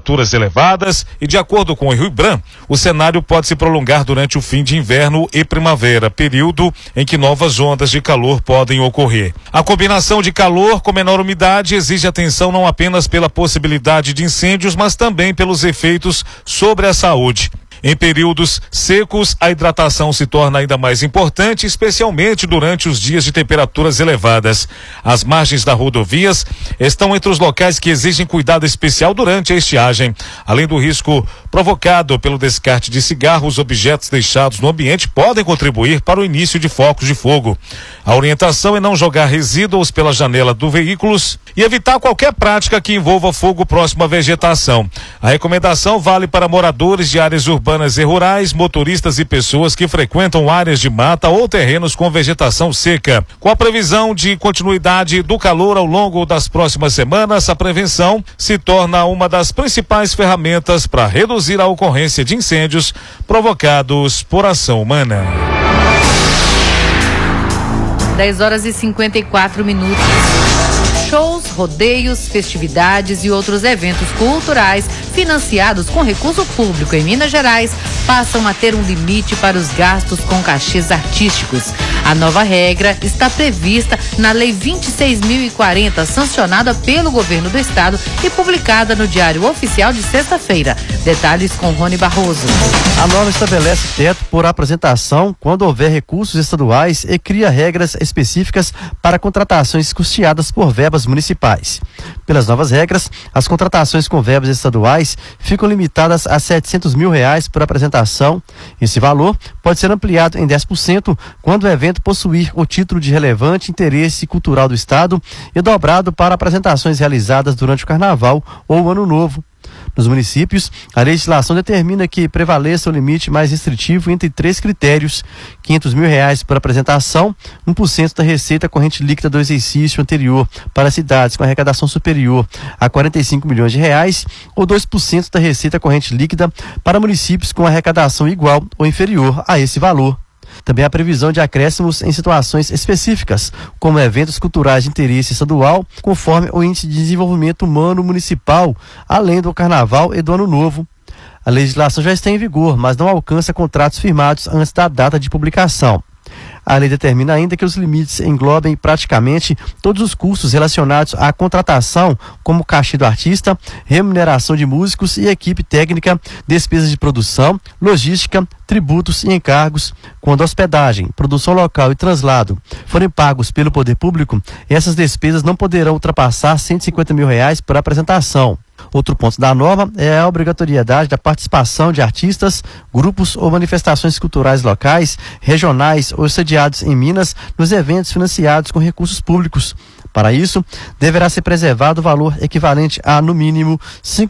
temperaturas elevadas e, de acordo com o Ruibran, o cenário pode se prolongar durante o fim de inverno e primavera, período em que novas ondas de calor podem ocorrer. A combinação de calor com menor umidade exige atenção não apenas pela possibilidade de incêndios, mas também pelos efeitos sobre a saúde. Em períodos secos, a hidratação se torna ainda mais importante, especialmente durante os dias de temperaturas elevadas. As margens das rodovias estão entre os locais que exigem cuidado especial durante a estiagem. Além do risco provocado pelo descarte de cigarros, objetos deixados no ambiente podem contribuir para o início de focos de fogo. A orientação é não jogar resíduos pela janela do veículo e evitar qualquer prática que envolva fogo próximo à vegetação. A recomendação vale para moradores de áreas urbanas e rurais, motoristas e pessoas que frequentam áreas de mata ou terrenos com vegetação seca. Com a previsão de continuidade do calor ao longo das próximas semanas, a prevenção se torna uma das principais ferramentas para reduzir a ocorrência de incêndios provocados por ação humana. 10h54. Shows, rodeios, festividades e outros eventos culturais financiados com recurso público em Minas Gerais passam a ter um limite para os gastos com cachês artísticos. A nova regra está prevista na Lei 26.040, sancionada pelo governo do estado e publicada no Diário Oficial de sexta-feira. Detalhes com Rony Barroso. A norma estabelece teto por apresentação quando houver recursos estaduais e cria regras específicas para contratações custeadas por verbas municipais. Pelas novas regras, as contratações com verbas estaduais ficam limitadas a R$700 mil por apresentação. Esse valor pode ser ampliado em 10% quando o evento possuir o título de relevante interesse cultural do estado e dobrado para apresentações realizadas durante o Carnaval ou o Ano Novo. Nos municípios, a legislação determina que prevaleça o limite mais restritivo entre 3 critérios: R$500 mil por apresentação, 1% da receita corrente líquida do exercício anterior para cidades com arrecadação superior a R$45 milhões ou 2% da receita corrente líquida para municípios com arrecadação igual ou inferior a esse valor. Também há previsão de acréscimos em situações específicas, como eventos culturais de interesse estadual, conforme o Índice de Desenvolvimento Humano Municipal, além do Carnaval e do Ano Novo. A legislação já está em vigor, mas não alcança contratos firmados antes da data de publicação. A lei determina ainda que os limites englobem praticamente todos os custos relacionados à contratação, como cachê do artista, remuneração de músicos e equipe técnica, despesas de produção, logística, tributos e encargos. Quando hospedagem, produção local e translado forem pagos pelo poder público, essas despesas não poderão ultrapassar R$150 mil por apresentação. Outro ponto da norma é a obrigatoriedade da participação de artistas, grupos ou manifestações culturais locais, regionais ou sediados em Minas nos eventos financiados com recursos públicos. Para isso, deverá ser preservado o valor equivalente a, no mínimo,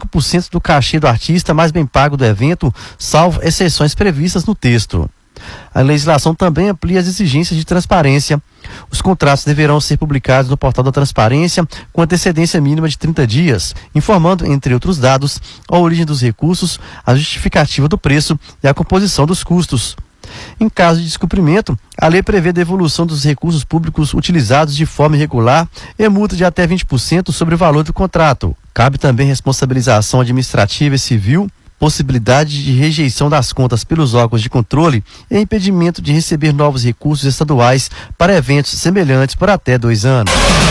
5% do cachê do artista mais bem pago do evento, salvo exceções previstas no texto. A legislação também amplia as exigências de transparência. Os contratos deverão ser publicados no portal da transparência com antecedência mínima de 30 dias, informando, entre outros dados, a origem dos recursos, a justificativa do preço e a composição dos custos. Em caso de descumprimento, a lei prevê devolução dos recursos públicos utilizados de forma irregular e multa de até 20% sobre o valor do contrato. Cabe também responsabilização administrativa e civil, possibilidade de rejeição das contas pelos órgãos de controle e impedimento de receber novos recursos estaduais para eventos semelhantes por até 2 anos.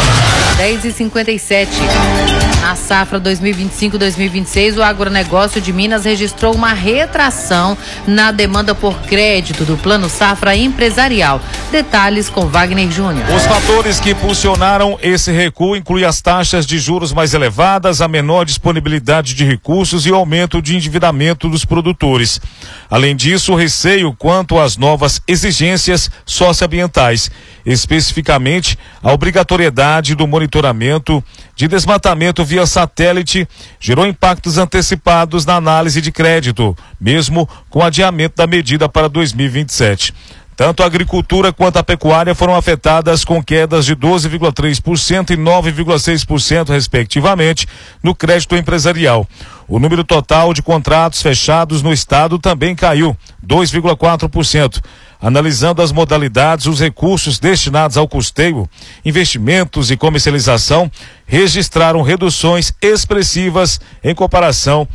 10h57. Na safra 2025-2026, o agronegócio de Minas registrou uma retração na demanda por crédito do Plano Safra Empresarial. Detalhes com Wagner Júnior. Os fatores que impulsionaram esse recuo incluem as taxas de juros mais elevadas, a menor disponibilidade de recursos e o aumento de endividamento dos produtores. Além disso, o receio quanto às novas exigências socioambientais, especificamente a obrigatoriedade do monitoramento de desmatamento via satélite, gerou impactos antecipados na análise de crédito, mesmo com adiamento da medida para 2027. Tanto a agricultura quanto a pecuária foram afetadas com quedas de 12,3% e 9,6%, respectivamente, no crédito empresarial. O número total de contratos fechados no estado também caiu, 2,4%. Analisando as modalidades, os recursos destinados ao custeio, investimentos e comercialização registraram reduções expressivas em comparação